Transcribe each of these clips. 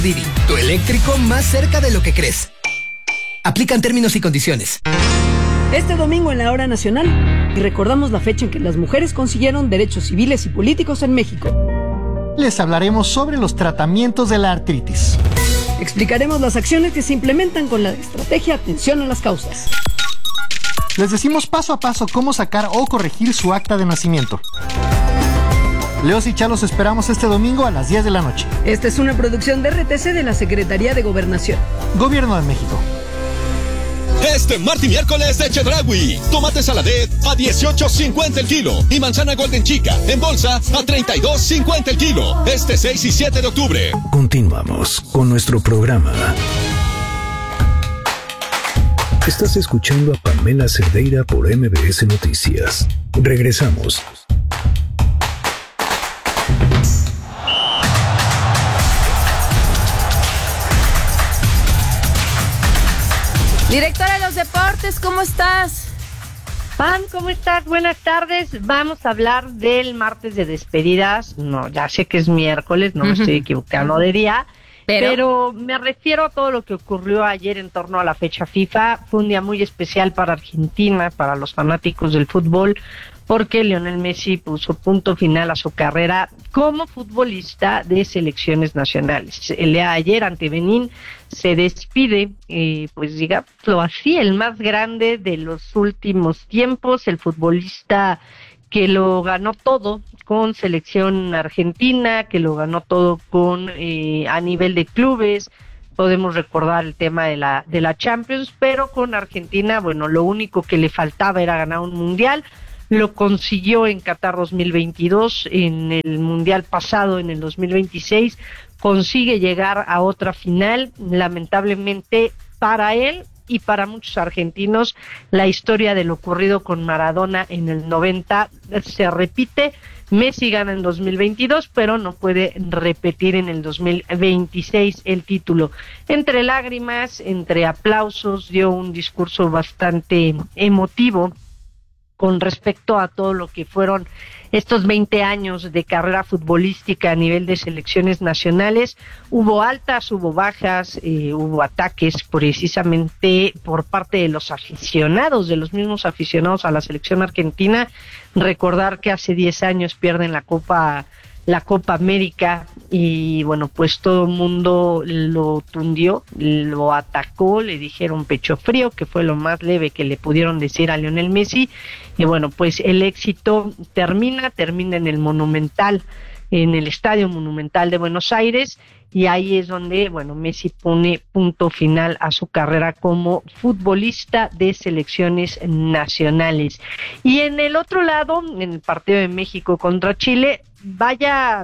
Didi, tu eléctrico más cerca de lo que crees. Aplican términos y condiciones. Este domingo en la Hora Nacional recordamos la fecha en que las mujeres consiguieron derechos civiles y políticos en México. Les hablaremos sobre los tratamientos de la artritis. Explicaremos las acciones que se implementan con la estrategia Atención a las Causas. Les decimos paso a paso cómo sacar o corregir su acta de nacimiento. Leos y Chalos esperamos este domingo a las 10 de la noche. Esta es una producción de RTC de la Secretaría de Gobernación. Gobierno de México. Este martes y miércoles de Chedraui. Tomate saladet a 18.50 el kilo. Y manzana golden chica en bolsa a 32.50 el kilo. Este 6 y 7 de octubre. Continuamos con nuestro programa. Estás escuchando a Pamela Cerdeira por MBS Noticias. Regresamos. Directora de los deportes, ¿cómo estás? Pam, ¿cómo estás? Buenas tardes. Vamos a hablar del martes de despedidas. No, ya sé que es miércoles, no me estoy equivocando de día. Pero me refiero a todo lo que ocurrió ayer en torno a la fecha FIFA. Fue un día muy especial para Argentina, para los fanáticos del fútbol, porque Lionel Messi puso punto final a su carrera como futbolista de selecciones nacionales. El día de ayer ante Benín se despide, pues digámoslo así, el más grande de los últimos tiempos, el futbolista que lo ganó todo con selección argentina, que lo ganó todo con a nivel de clubes. Podemos recordar el tema de la Champions, pero con Argentina, bueno, lo único que le faltaba era ganar un mundial. Lo consiguió en Qatar 2022, en el mundial pasado, en el 2026, consigue llegar a otra final. Lamentablemente para él y para muchos argentinos, la historia de lo ocurrido con Maradona en el 90 se repite. Messi gana en 2022, pero no puede repetir en el 2026 el título. Entre lágrimas, entre aplausos, dio un discurso bastante emotivo con respecto a todo lo que fueron estos 20 años de carrera futbolística a nivel de selecciones nacionales. Hubo altas, hubo bajas, hubo ataques precisamente por parte de los aficionados, de los mismos aficionados a la selección argentina. Recordar que hace 10 años pierden la Copa América y bueno, pues todo el mundo lo tundió, lo atacó, le dijeron pecho frío, que fue lo más leve que le pudieron decir a Lionel Messi. Y bueno, pues el éxito termina en el Monumental, en el Estadio Monumental de Buenos Aires, y ahí es donde, bueno, Messi pone punto final a su carrera como futbolista de selecciones nacionales. Y en el otro lado, en el partido de México contra Chile, vaya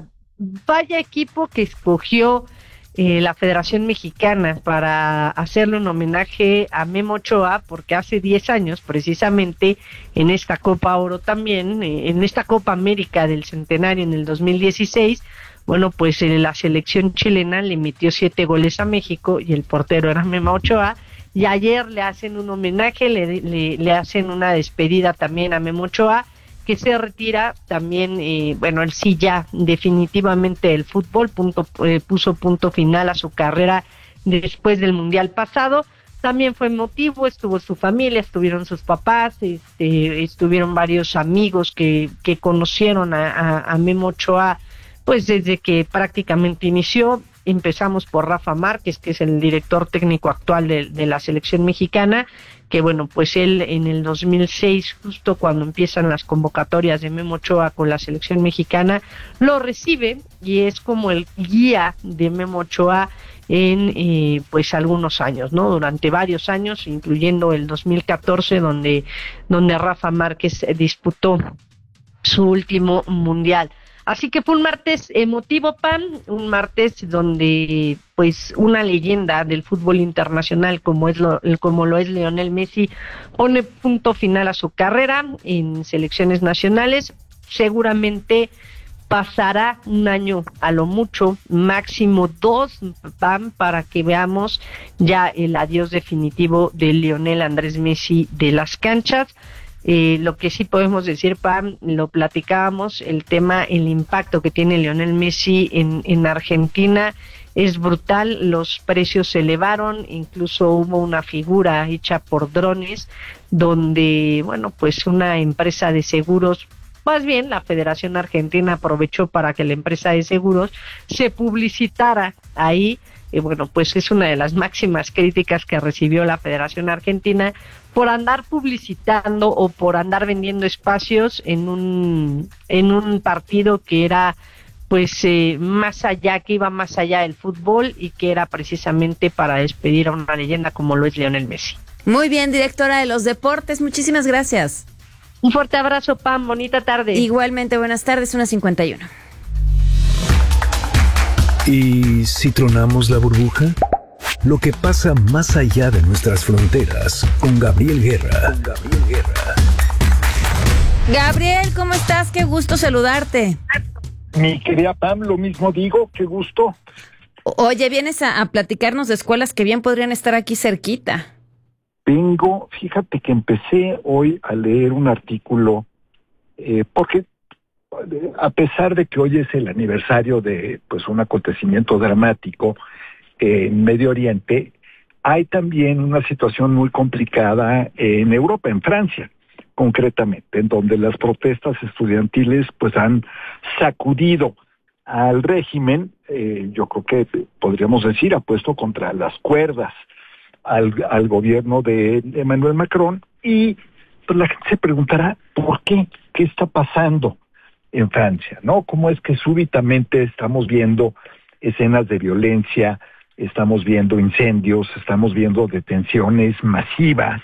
equipo que escogió la Federación Mexicana para hacerle un homenaje a Memo Ochoa, porque hace 10 años, precisamente, en esta Copa Oro también, en esta Copa América del Centenario en el 2016, bueno, pues la selección chilena le metió 7 goles a México y el portero era Memo Ochoa, y ayer le hacen un homenaje, le hacen una despedida también a Memo Ochoa, que se retira también. Bueno, él sí ya definitivamente el fútbol puso punto final a su carrera después del Mundial pasado. También fue emotivo, estuvo su familia, estuvieron sus papás, estuvieron varios amigos que conocieron a Memo Ochoa, pues desde que prácticamente inició. Empezamos por Rafa Márquez, que es el director técnico actual de la selección mexicana, que bueno, pues él en el 2006, justo cuando empiezan las convocatorias de Memo Ochoa con la selección mexicana, lo recibe y es como el guía de Memo Ochoa en pues algunos años, ¿no? Durante varios años, incluyendo el 2014, donde Rafa Márquez disputó su último mundial. Así que fue un martes emotivo, Pam, un martes donde pues una leyenda del fútbol internacional como lo es Lionel Messi pone punto final a su carrera en selecciones nacionales. Seguramente pasará un año a lo mucho, máximo 2, Pam, para que veamos ya el adiós definitivo de Lionel Andrés Messi de las canchas. Lo que sí podemos decir, Pam, lo platicábamos, el impacto que tiene Lionel Messi en Argentina es brutal, los precios se elevaron, incluso hubo una figura hecha por drones donde, bueno, pues una empresa de seguros, más bien la Federación Argentina aprovechó para que la empresa de seguros se publicitara ahí. Y bueno, pues es una de las máximas críticas que recibió la Federación Argentina por andar publicitando o por andar vendiendo espacios en un partido que era pues más allá, que iba más allá del fútbol y que era precisamente para despedir a una leyenda como lo es Lionel Messi. Muy bien, directora de los deportes, muchísimas gracias. Un fuerte abrazo, Pam, bonita tarde. Igualmente, buenas tardes, 1:51. ¿Y si tronamos la burbuja? Lo que pasa más allá de nuestras fronteras, con Gabriel Guerra. Gabriel, ¿cómo estás? Qué gusto saludarte. Mi querida Pam, lo mismo digo, qué gusto. Oye, vienes a platicarnos de escuelas que bien podrían estar aquí cerquita. Fíjate que empecé hoy a leer un artículo, porque a pesar de que hoy es el aniversario de pues un acontecimiento dramático en Medio Oriente, hay también una situación muy complicada en Europa, en Francia, concretamente, en donde las protestas estudiantiles pues han sacudido al régimen, yo creo que podríamos decir, ha puesto contra las cuerdas al gobierno de Emmanuel Macron, y pues la gente se preguntará ¿por qué? ¿Qué está pasando en Francia? ¿No? ¿Cómo es que súbitamente estamos viendo escenas de violencia, estamos viendo incendios, estamos viendo detenciones masivas?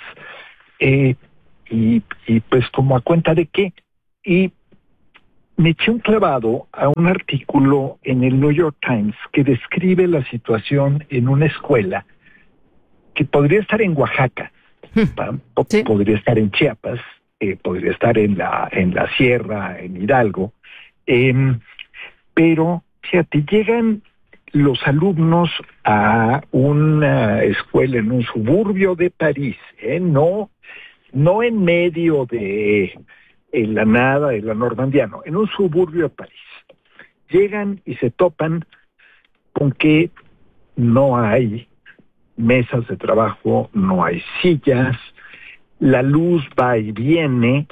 Y pues como a cuenta de qué. Y me eché un clavado a un artículo en el New York Times que describe la situación en una escuela que podría estar en Oaxaca, sí, podría estar en Chiapas, podría estar en la sierra, en Hidalgo, pero fíjate, llegan los alumnos a una escuela en un suburbio de París, no en medio de la nada de la Normandía, no, en un suburbio de París. Llegan y se topan con que no hay mesas de trabajo, no hay sillas, la luz va y viene,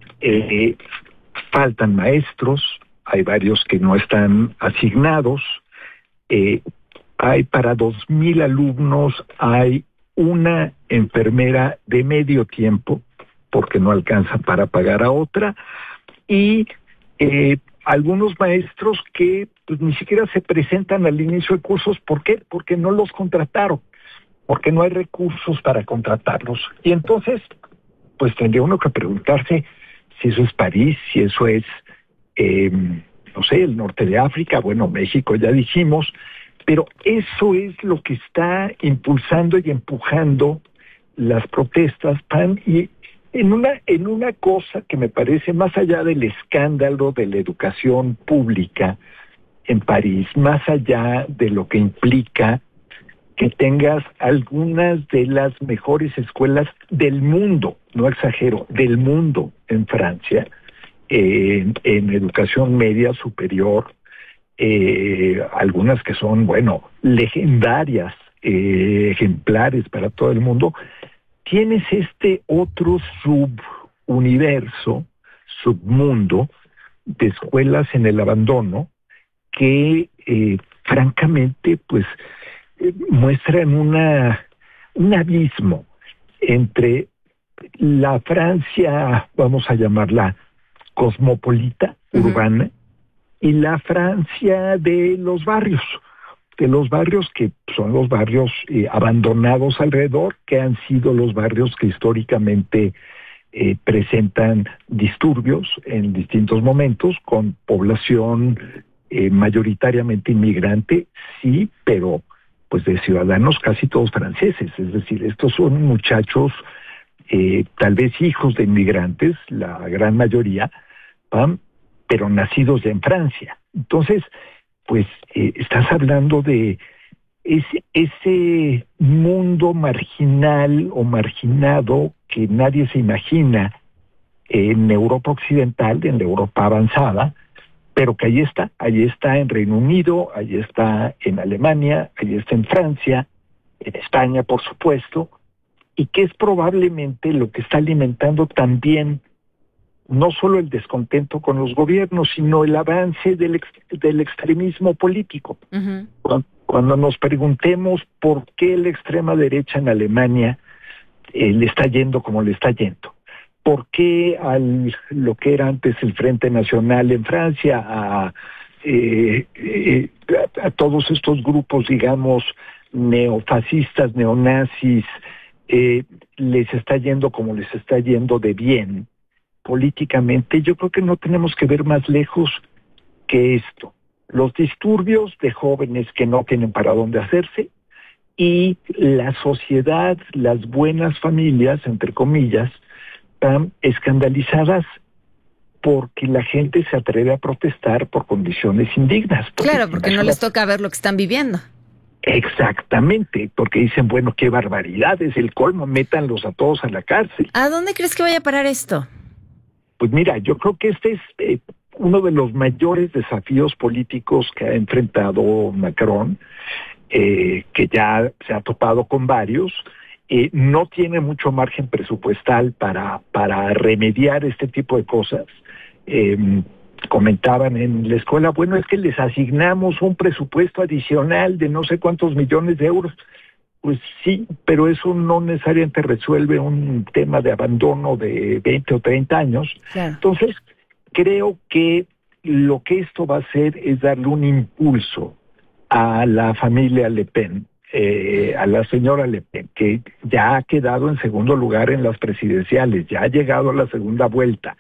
faltan maestros, hay varios que no están asignados, hay para 2,000 alumnos, hay una enfermera de medio tiempo, porque no alcanza para pagar a otra, y algunos maestros que pues, ni siquiera se presentan al inicio de cursos. ¿Por qué? Porque no los contrataron, porque no hay recursos para contratarlos. Y entonces, pues tendría uno que preguntarse si eso es París, si eso es, no sé, el norte de África, bueno, México ya dijimos, pero eso es lo que está impulsando y empujando las protestas, Pan, y en una cosa que me parece más allá del escándalo de la educación pública en París, más allá de lo que implica que tengas algunas de las mejores escuelas del mundo, no exagero, del mundo en Francia, en educación media superior, algunas que son, bueno, legendarias, ejemplares para todo el mundo. Tienes este otro submundo de escuelas en el abandono que francamente pues muestran un abismo entre la Francia, vamos a llamarla cosmopolita, urbana, y la Francia de los barrios que son los barrios abandonados alrededor, que han sido los barrios que históricamente presentan disturbios en distintos momentos, con población mayoritariamente inmigrante, sí, pero pues de ciudadanos casi todos franceses, es decir, estos son muchachos tal vez hijos de inmigrantes, la gran mayoría, pero nacidos ya en Francia. Entonces, pues estás hablando de ese mundo marginal o marginado que nadie se imagina en Europa occidental, en la Europa avanzada, pero que ahí está en Reino Unido, ahí está en Alemania, ahí está en Francia, en España, por supuesto, y que es probablemente lo que está alimentando también no solo el descontento con los gobiernos, sino el avance del extremismo político. Uh-huh. Cuando nos preguntemos por qué la extrema derecha en Alemania le está yendo como le está yendo, por qué lo que era antes el Frente Nacional en Francia, a todos estos grupos, digamos, neofascistas, neonazis, les está yendo como les está yendo de bien políticamente, yo creo que no tenemos que ver más lejos que esto. Los disturbios de jóvenes que no tienen para dónde hacerse y la sociedad, las buenas familias, entre comillas, están escandalizadas porque la gente se atreve a protestar por condiciones indignas. Claro, porque no les toca ver lo que están viviendo. Exactamente, porque dicen, bueno, qué barbaridad, es el colmo, métanlos a todos a la cárcel. ¿A dónde crees que vaya a parar esto? Pues mira, yo creo que este es uno de los mayores desafíos políticos que ha enfrentado Macron, que ya se ha topado con varios. No tiene mucho margen presupuestal para remediar este tipo de cosas. Comentaban en la escuela, bueno, es que les asignamos un presupuesto adicional de no sé cuántos millones de euros. Pues sí, pero eso no necesariamente resuelve un tema de abandono de 20 o 30 años. Claro. Entonces, creo que lo que esto va a hacer es darle un impulso a la familia Le Pen, a la señora Le Pen, que ya ha quedado en segundo lugar en las presidenciales, ya ha llegado a la segunda vuelta.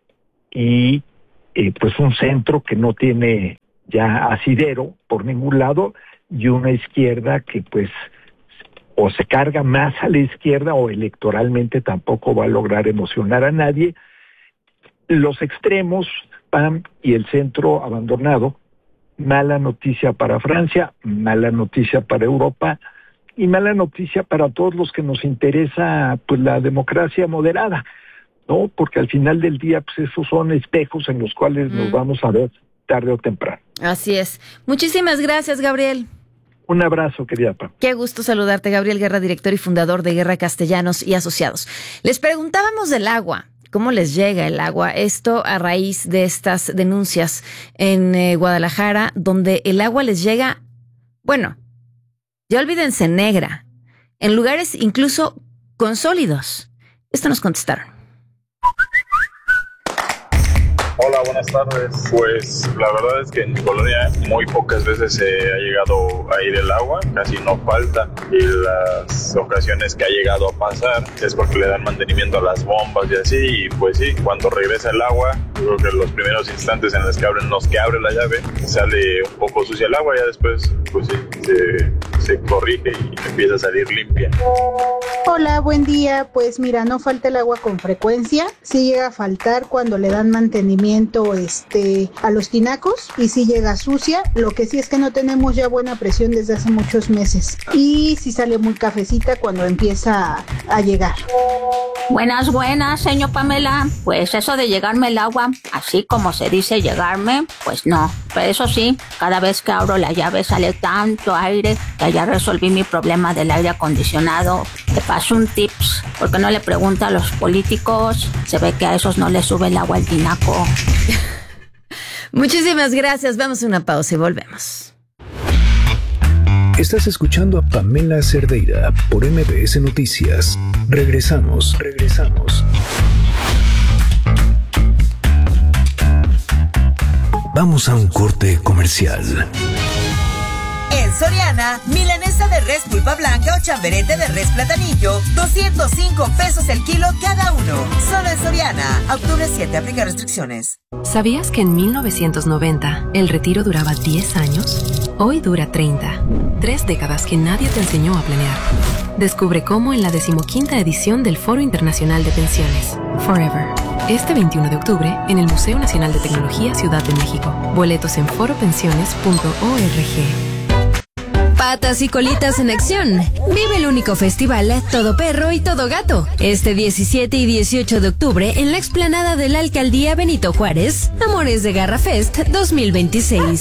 Y pues un centro que no tiene ya asidero por ningún lado y una izquierda que pues o se carga más a la izquierda o electoralmente tampoco va a lograr emocionar a nadie. Los extremos, PAM y el centro abandonado, mala noticia para Francia, mala noticia para Europa y mala noticia para todos los que nos interesa pues la democracia moderada, ¿no? Porque al final del día pues esos son espejos en los cuales nos vamos a ver tarde o temprano. Así es. Muchísimas gracias, Gabriel. Un abrazo, querida Pam. Qué gusto saludarte, Gabriel Guerra, director y fundador de Guerra Castellanos y Asociados. Les preguntábamos del agua. ¿Cómo les llega el agua? Esto a raíz de estas denuncias en Guadalajara, donde el agua les llega, bueno, ya olvídense, negra, en lugares incluso con sólidos. Esto nos contestaron. Hola, buenas tardes. Pues la verdad es que en mi colonia muy pocas veces se ha llegado a ir el agua, casi no falta, y las ocasiones que ha llegado a pasar es porque le dan mantenimiento a las bombas y así, y pues sí, cuando regresa el agua, yo creo que los primeros instantes en los que abre la llave, sale un poco sucia el agua, ya después pues sí, se corrige y empieza a salir limpia. Hola, buen día. Pues mira, no falta el agua con frecuencia, sí llega a faltar cuando le dan mantenimiento a los tinacos y sí llega sucia. Lo que sí es que no tenemos ya buena presión desde hace muchos meses y sí sale muy cafecita cuando empieza a llegar. Buenas, señor Pamela. Pues eso de llegarme el agua, así como se dice llegarme, pues no. Pero eso sí, cada vez que abro la llave sale tanto aire que ya resolví mi problema del aire acondicionado. Te paso un tips, porque no le pregunta a los políticos, se ve que a esos no les sube el agua al tinaco. Muchísimas gracias. Vamos a una pausa y volvemos. Estás escuchando a Pamela Cerdeira por MBS Noticias. Regresamos. Vamos a un corte comercial. En Soriana, milanesa de res pulpa blanca o chamberete de res platanillo, 205 pesos el kilo cada uno. Solo en Soriana. Octubre 7, aplica restricciones. ¿Sabías que en 1990 el retiro duraba 10 años? Hoy dura 30. 3 décadas que nadie te enseñó a planear. Descubre cómo en la 15ª edición del Foro Internacional de Pensiones. Forever. Este 21 de octubre en el Museo Nacional de Tecnología Ciudad de México. Boletos en foropensiones.org. Patas y colitas en acción. Vive el único festival Todo Perro y Todo Gato. Este 17 y 18 de octubre en la explanada de la Alcaldía Benito Juárez. Amores de Garra Fest 2026.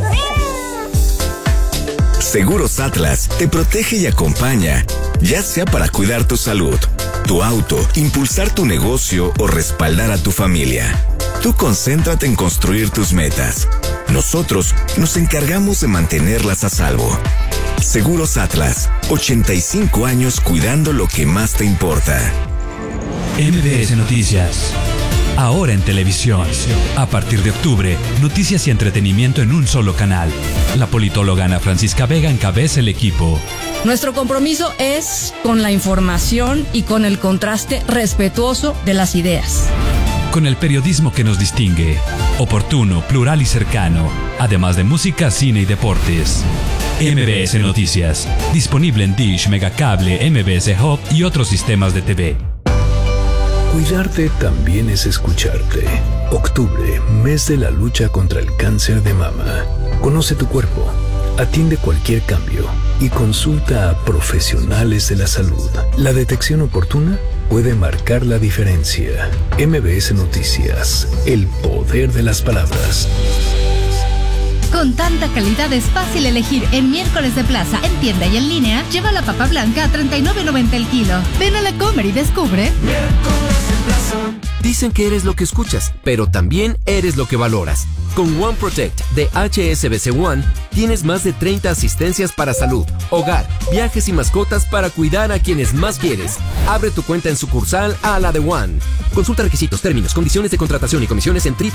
Seguros Atlas te protege y acompaña, ya sea para cuidar tu salud, tu auto, impulsar tu negocio o respaldar a tu familia. Tú concéntrate en construir tus metas. Nosotros nos encargamos de mantenerlas a salvo. Seguros Atlas, 85 años cuidando lo que más te importa. MBS Noticias. Ahora en televisión. A partir de octubre, noticias y entretenimiento en un solo canal. La politóloga Ana Francisca Vega encabeza el equipo. Nuestro compromiso es con la información y con el contraste respetuoso de las ideas. Con el periodismo que nos distingue. Oportuno, plural y cercano. Además de música, cine y deportes. MBS Noticias. Disponible en Dish, Megacable, MBS Hub y otros sistemas de TV. Cuidarte también es escucharte. Octubre, mes de la lucha contra el cáncer de mama. Conoce tu cuerpo, atiende cualquier cambio y consulta a profesionales de la salud. La detección oportuna puede marcar la diferencia. MBS Noticias, el poder de las palabras. Con tanta calidad es fácil elegir en Miércoles de Plaza, en tienda y en línea. Lleva la papa blanca a $39.90 el kilo. Ven a la Comer y descubre. Dicen que eres lo que escuchas, pero también eres lo que valoras. Con One Protect de HSBC One, tienes más de 30 asistencias para salud, hogar, viajes y mascotas para cuidar a quienes más quieres. Abre tu cuenta en sucursal a la de One. Consulta requisitos, términos, condiciones de contratación y comisiones en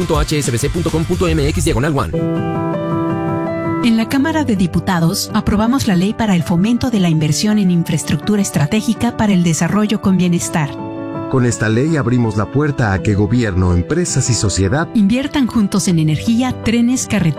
www.hsbc.com.mx/one. En la Cámara de Diputados aprobamos la ley para el fomento de la inversión en infraestructura estratégica para el desarrollo con bienestar. Con esta ley abrimos la puerta a que gobierno, empresas y sociedad inviertan juntos en energía, trenes, carreteras